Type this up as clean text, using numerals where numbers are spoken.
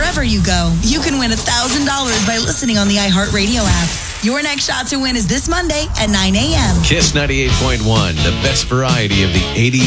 wherever you go. You can win $1,000 by listening on the iHeartRadio app. Your next shot to win is this Monday at 9 a.m. Kiss 98.1, the best variety of the 80s